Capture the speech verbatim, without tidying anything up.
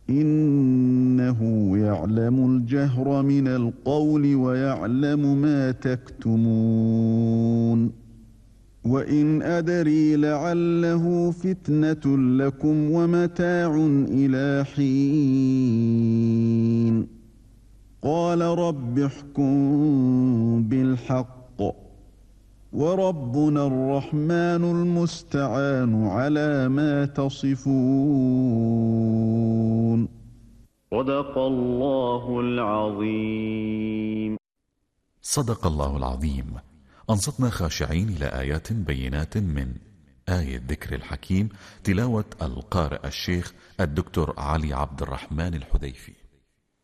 إنه يعلم الجهر من القول ويعلم ما تكتمون وإن أدري لعله فتنة لكم ومتاع إلى حين قال رب احكم بالحق وربنا الرحمن المستعان على ما تصفون. صدق الله العظيم. صدق الله العظيم. أنصتنا خاشعين إلى آيات بينات من آية ذكر الحكيم، تلاوة القارئ الشيخ الدكتور علي عبد الرحمن الحذيفي.